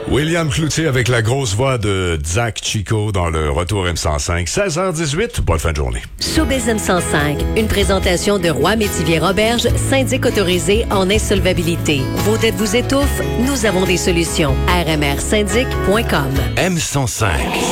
William Cloutier avec la grosse voix de Zach Chico dans le Retour M105. 16h18, bonne fin de journée. Showbiz M105, une présentation de Roy Métivier Roberge, syndic autorisé en insolvabilité. Vos dettes vous étouffent? Nous avons des solutions. rmrsyndic.com. M105.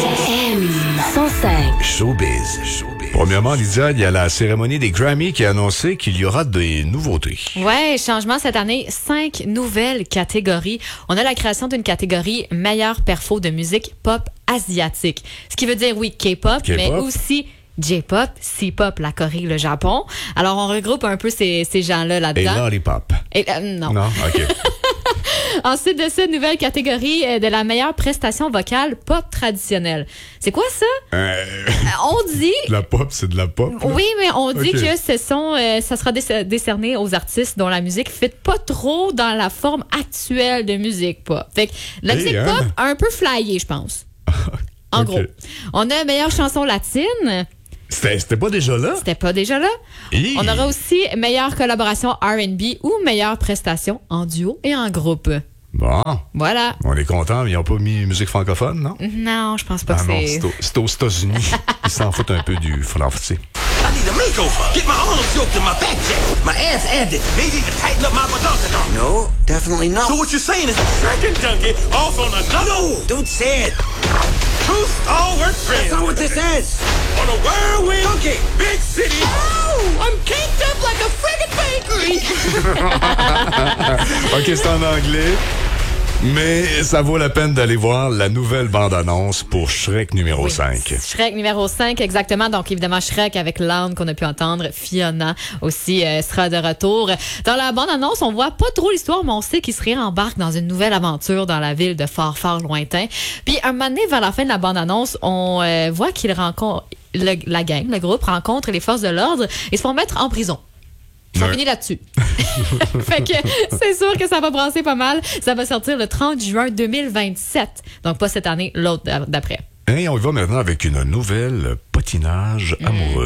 M105. Showbiz. Premièrement, Lydia, il y a la cérémonie des Grammy qui a annoncé qu'il y aura des nouveautés. Ouais, changement cette année, 5 nouvelles catégories. On a la création d'une catégorie meilleure perfo de musique pop asiatique. Ce qui veut dire, oui, K-pop, mais aussi J-pop, C-pop, la Corée, le Japon. Alors, on regroupe un peu ces gens-là là-dedans. Et Lollipop. Non. Non? OK. Ensuite de ça, nouvelle catégorie de la meilleure prestation vocale pop traditionnelle. C'est quoi ça? On dit... De la pop, c'est de la pop? Là? Oui, mais on dit que ça sera décerné aux artistes dont la musique fit pas trop dans la forme actuelle de musique pop. Fait que la musique pop a un peu flyé, je pense. En gros. On a meilleure chanson latine. C'était pas déjà là? C'était pas déjà là. On aura aussi meilleure collaboration R&B ou meilleure prestation en duo et en groupe. Bon. Voilà. On est content, mais ils n'ont pas mis musique francophone, non? Non, je pense pas que c'est... Non, c'est aux États-Unis. Ils s'en foutent un peu du français. I need a makeover. Get my arms yoked and my back checked. My ass added. They need to tighten up my badonka. No, definitely not. So what you're saying is Shrek and Donkey off on another... No, dude said. Two stalwart friends. That's not what this says. On a whirlwind, Donkey. big city. Oh, I'm caked up like a friggin' bakery. OK, c'est en anglais. Mais ça vaut la peine d'aller voir la nouvelle bande-annonce pour Shrek numéro 5. Shrek numéro 5, exactement. Donc, évidemment, Shrek avec l'âne qu'on a pu entendre. Fiona aussi sera de retour. Dans la bande-annonce, on voit pas trop l'histoire, mais on sait qu'il se réembarque dans une nouvelle aventure dans la ville de fort lointain. Puis, un moment donné, vers la fin de la bande-annonce, on voit qu'il rencontre... la gang, le groupe, rencontre les forces de l'ordre et se font mettre en prison. Ça finit là-dessus. Fait que c'est sûr que ça va brasser pas mal. Ça va sortir le 30 juin 2027. Donc pas cette année, l'autre d'après. Et on y va maintenant avec une nouvelle patinage amoureux.